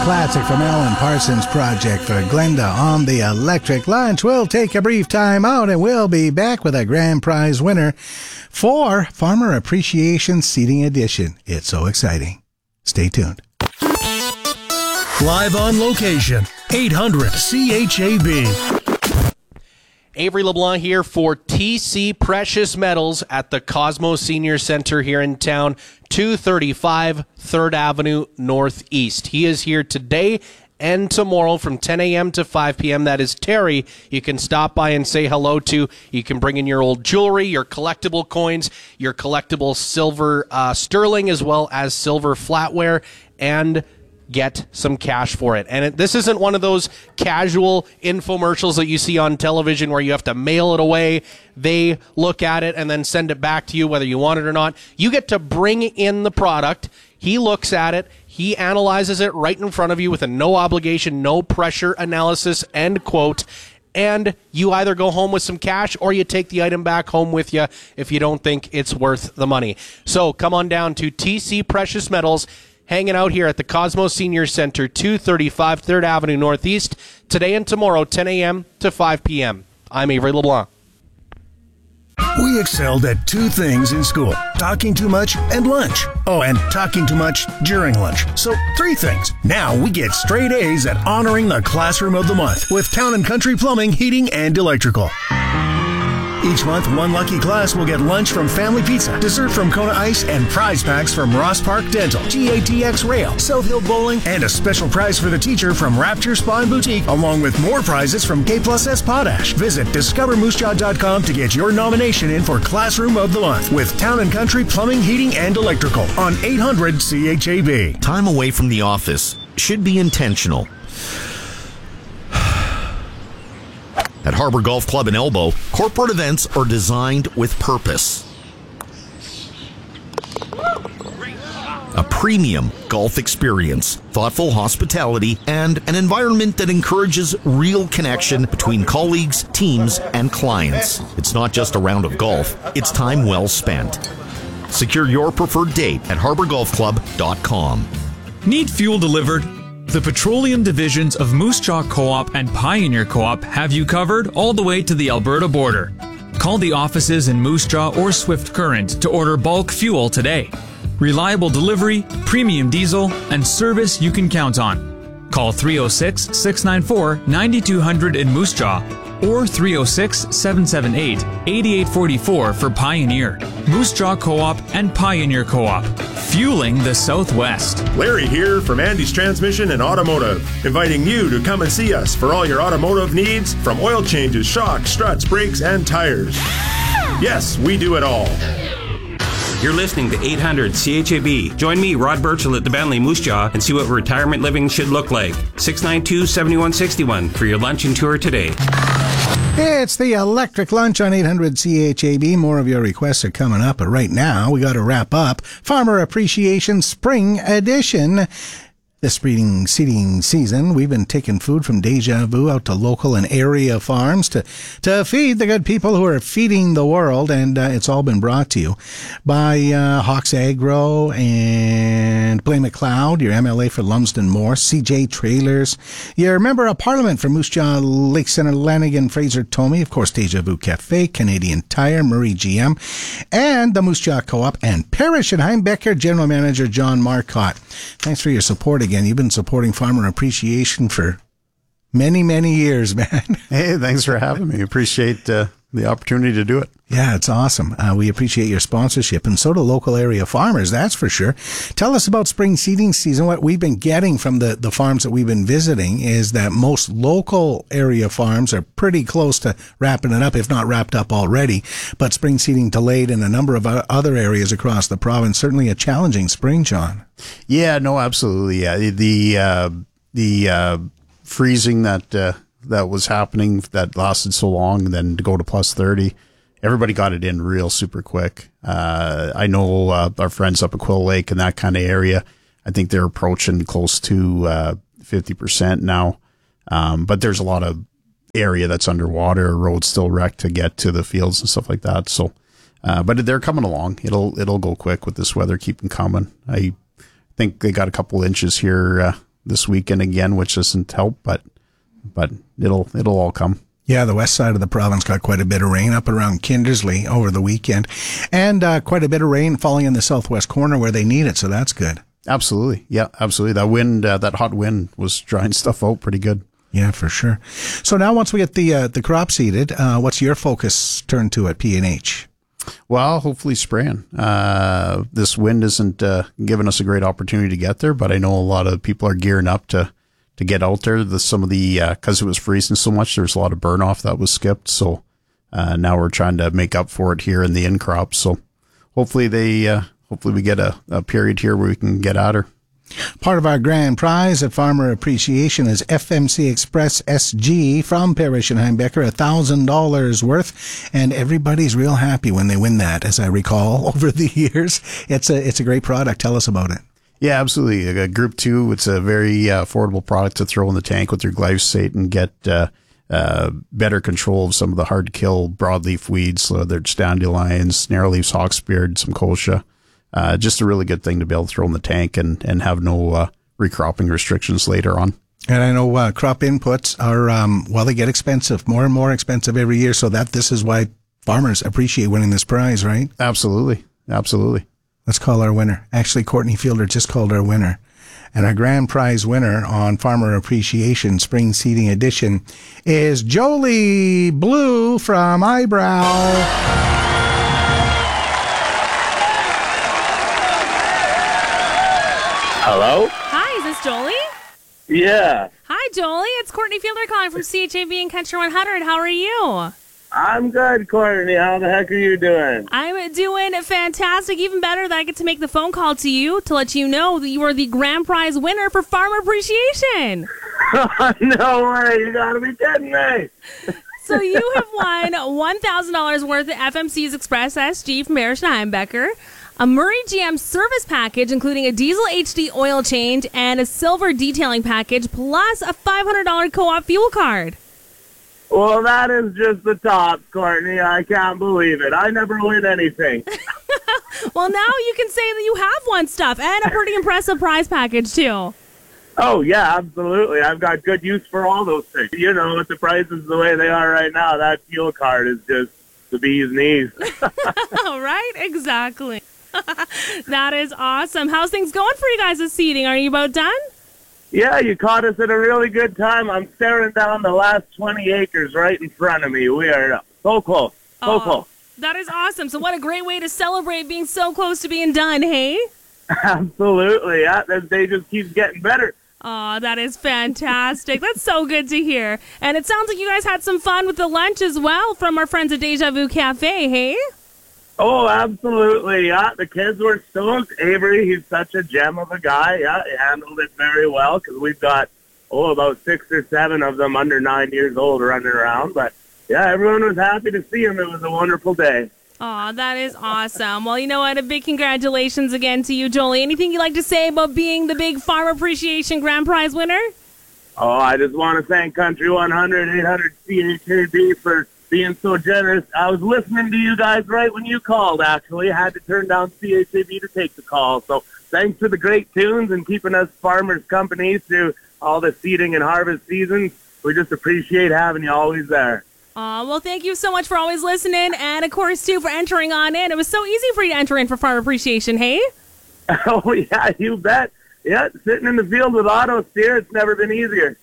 Classic from Alan Parsons Project for Glenda on the Electric Lunch. We'll take a brief time out and we'll be back with a grand prize winner for Farmer Appreciation Seating Edition. It's so exciting. Stay tuned. Live on location, 800 CHAB. Avery LeBlanc here for TC Precious Metals at the Cosmos Senior Center here in town, 235 3rd Avenue Northeast. He is here today and tomorrow from 10 a.m. to 5 p.m. That is Terry. You can stop by and say hello to. You can bring in your old jewelry, your collectible coins, your collectible silver sterling, as well as silver flatware, and get some cash for it. And this isn't one of those casual infomercials that you see on television where you have to mail it away. They look at it and then send it back to you whether you want it or not. You get to bring in the product. He looks at it. He analyzes it right in front of you with a no obligation, no pressure analysis, end quote. And you either go home with some cash or you take the item back home with you if you don't think it's worth the money. So come on down to TC Precious Metals, hanging out here at the Cosmos Senior Center, 235 3rd Avenue Northeast, today and tomorrow, 10 a.m. to 5 p.m. I'm Avery LeBlanc. We excelled at two things in school: talking too much and lunch. Oh, and talking too much during lunch. So 3 things. Now we get straight A's at honoring the Classroom of the Month with Town & Country Plumbing, Heating, and Electrical. Each month, one lucky class will get lunch from Family Pizza, dessert from Kona Ice, and prize packs from Ross Park Dental, GATX Rail, South Hill Bowling, and a special prize for the teacher from Rapture Spa and Boutique, along with more prizes from K+S Potash. Visit discovermoosejaw.com to get your nomination in for Classroom of the Month with Town & Country Plumbing, Heating, and Electrical on 800 CHAB. Time away from the office should be intentional. At Harbor Golf Club in Elbow, corporate events are designed with purpose. A premium golf experience, thoughtful hospitality, and an environment that encourages real connection between colleagues, teams, and clients. It's not just a round of golf, it's time well spent. Secure your preferred date at harborgolfclub.com. Need fuel delivered? The petroleum divisions of Moose Jaw Co-op and Pioneer Co-op have you covered all the way to the Alberta border. Call the offices in Moose Jaw or Swift Current to order bulk fuel today. Reliable delivery, premium diesel, and service you can count on. Call 306-694-9200 in Moose Jaw or 306-778-8844 for Pioneer. Moose Jaw Co-op and Pioneer Co-op, fueling the Southwest. Larry here from Andy's Transmission and Automotive, inviting you to come and see us for all your automotive needs, from oil changes, shocks, struts, brakes, and tires. Yes, we do it all. You're listening to 800 CHAB. Join me, Rod Burchell, at the Bentley Moose Jaw and see what retirement living should look like. 692-7161 for your lunch and tour today. It's the Electric Lunch on 800 CHAB. More of your requests are coming up, but right now we got to wrap up Farmer Appreciation Spring Edition. This breeding seeding season, we've been taking food from Deja Vu out to local and area farms to feed the good people who are feeding the world, and it's all been brought to you by Hawks Agro and Blaine McLeod, your MLA for Lumsden Morse, CJ Trailers, your Member of Parliament for Moose Jaw, Lake Center, Lanigan, Fraser Tomey, of course, Deja Vu Cafe, Canadian Tire, Murray GM, and the Moose Jaw Co-op, and Parrish and Heimbecker General Manager John Marcotte. Thanks for your support again. You've been supporting Farmer Appreciation for many, many years, man. Hey, thanks for having me. Appreciate the opportunity to do it. Yeah, it's awesome. We appreciate your sponsorship, and so do local area farmers, that's for sure. Tell us about spring seeding season. What we've been getting from the farms that we've been visiting is that most local area farms are pretty close to wrapping it up, if not wrapped up already. But spring seeding delayed in a number of other areas across the province. Certainly a challenging spring, John. Yeah, no, absolutely. Yeah, the freezing that was happening that lasted so long, and then to go to plus 30. Everybody got it in real super quick. I know our friends up at Quill Lake and that kind of area, I think they're approaching close to 50% now. But there's a lot of area that's underwater, roads still wrecked to get to the fields and stuff like that. So, but they're coming along. It'll go quick with this weather keeping coming. I think they got a couple inches here this weekend again, which doesn't help, but it'll all come. Yeah, the west side of the province got quite a bit of rain up around Kindersley over the weekend, and quite a bit of rain falling in the southwest corner where they need it, so that's good. Absolutely. Yeah, absolutely. That wind, that hot wind was drying stuff out pretty good. Yeah, for sure. So now once we get the crop seeded, what's your focus turned to at P&H? Well, hopefully spraying. This wind isn't giving us a great opportunity to get there, but I know a lot of people are gearing up to get out there. Some of the, because it was freezing so much, there's a lot of burn off that was skipped. So now we're trying to make up for it here in the in crop. So hopefully we get a period here where we can get at her. Part of our grand prize at Farmer Appreciation is FMC Express SG from Parrish and Heimbecker, $1,000 worth, and everybody's real happy when they win that, as I recall over the years. It's a great product. Tell us about it. Yeah, absolutely. Group 2, it's a very affordable product to throw in the tank with your glyphosate and get better control of some of the hard-to-kill broadleaf weeds, whether it's dandelions, narrowleaves, hawksbeard, some kochia. Just a really good thing to be able to throw in the tank and have no recropping restrictions later on. And I know crop inputs are, they get expensive, more and more expensive every year, so this is why farmers appreciate winning this prize, right? Absolutely. Absolutely. Let's call our winner. Actually, Courtney Fielder just called our winner. And our grand prize winner on Farmer Appreciation Spring Seeding Edition is Jolie Blue from Eyebrow. Hello? Hi, is this Jolie? Yeah. Hi, Jolie. It's Courtney Fielder calling from CHAB and Country 100. How are you? I'm good, Courtney. How the heck are you doing? I'm doing fantastic. Even better that I get to make the phone call to you to let you know that you are the grand prize winner for Farmer Appreciation. No way. You gotta be kidding me. So you have won $1,000 worth of FMC's Express SG from Parrish and Heimbecker, a Murray GM service package including a diesel HD oil change and a silver detailing package, plus a $500 co-op fuel card. Well, that is just the top, Courtney. I can't believe it. I never win anything. Well, now you can say that you have won stuff and a pretty impressive prize package, too. Oh, yeah, absolutely. I've got good use for all those things. You know, with the prices the way they are right now, that fuel card is just the bee's knees. Right? Exactly. That is awesome. How's things going for you guys this seeding? Are you about done? Yeah, you caught us at a really good time. I'm staring down the last 20 acres right in front of me. We are so close. So close. That is awesome. So what a great way to celebrate being so close to being done, hey? Absolutely. Yeah, they just keep getting better. Oh, that is fantastic. That's so good to hear. And it sounds like you guys had some fun with the lunch as well from our friends at Deja Vu Cafe, hey? Oh, absolutely. Yeah, the kids were stoked. Avery, he's such a gem of a guy. Yeah, he handled it very well because we've got, about 6 or 7 of them under 9 years old running around. But, yeah, everyone was happy to see him. It was a wonderful day. Oh, that is awesome. Well, you know what? A big congratulations again to you, Jolie. Anything you'd like to say about being the big Farm Appreciation Grand Prize winner? Oh, I just want to thank Country 100, 800 CHAB for being so generous. I was listening to you guys right when you called, actually. I had to turn down CHAB to take the call. So thanks for the great tunes and keeping us farmers company through all the seeding and harvest seasons. We just appreciate having you always there. Well, thank you so much for always listening, and, of course, too, for entering on in. It was so easy for you to enter in for Farm Appreciation, hey? Oh, yeah, you bet. Yeah, sitting in the field with auto steer, it's never been easier.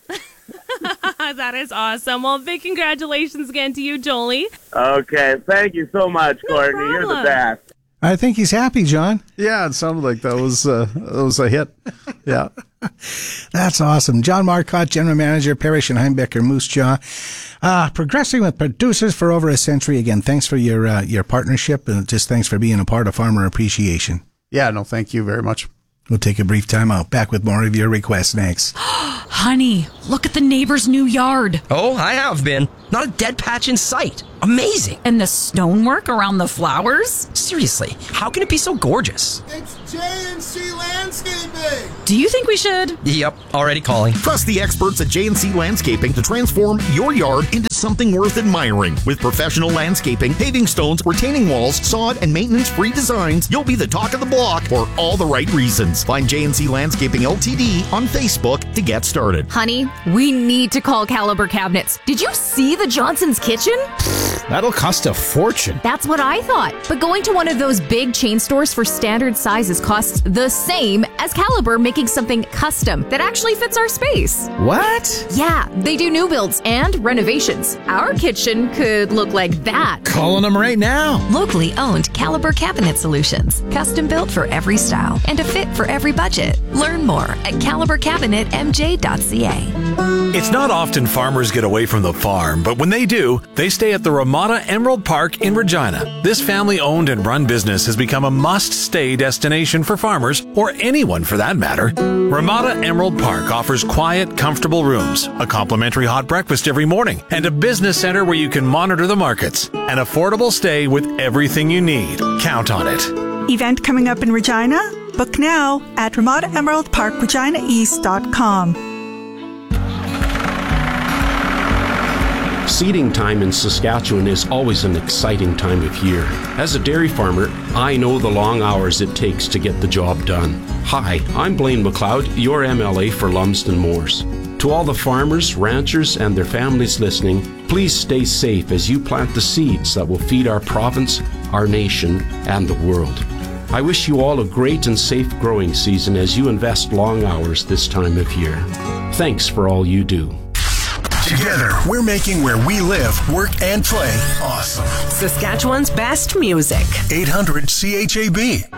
That is awesome. Well, big congratulations again to you, Jolie. Okay, thank you so much, Courtney. problem. You're the best. I think he's happy, John. Yeah, it sounded like that was a hit. Yeah. That's awesome. John Marcotte, General Manager, Parrish and Heimbecker Moose Jaw. Progressing with producers for over a century. Again, thanks for your partnership, and just thanks for being a part of Farmer Appreciation. Yeah, no, thank you very much. We'll take a brief time out. Back with more of your requests next. Honey, look at the neighbor's new yard. Oh, I have been. Not a dead patch in sight. Amazing. And the stonework around the flowers? Seriously, how can it be so gorgeous? It's J&C Landscaping. Do you think we should? Yep, already calling. Trust the experts at J&C Landscaping to transform your yard into something worth admiring. With professional landscaping, paving stones, retaining walls, sod, and maintenance-free designs, you'll be the talk of the block for all the right reasons. Find J&C Landscaping LTD on Facebook to get started. Honey, we need to call Caliber Cabinets. Did you see the Johnson's Kitchen? That'll cost a fortune. That's what I thought. But going to one of those big chain stores for standard sizes costs the same as Caliber making something custom that actually fits our space. What? Yeah, they do new builds and renovations. Our kitchen could look like that. Calling them right now. Locally owned Caliber Cabinet Solutions. Custom built for every style and a fit for every budget. Learn more at calibercabinetmj.ca. It's not often farmers get away from the farm, but when they do, they stay at the Ramada Emerald Park in Regina. This family-owned and run business has become a must-stay destination for farmers, or anyone for that matter. Ramada Emerald Park offers quiet, comfortable rooms, a complimentary hot breakfast every morning, and a business center where you can monitor the markets. An affordable stay with everything you need. Count on it. Event coming up in Regina? Book now at RamadaEmeraldParkReginaEast.com. Seeding time in Saskatchewan is always an exciting time of year. As a dairy farmer, I know the long hours it takes to get the job done. Hi, I'm Blaine McLeod, your MLA for Lumsden Moors. To all the farmers, ranchers, and their families listening, please stay safe as you plant the seeds that will feed our province, our nation, and the world. I wish you all a great and safe growing season as you invest long hours this time of year. Thanks for all you do. Together, we're making where we live, work, and play awesome. Saskatchewan's best music. 800 CHAB.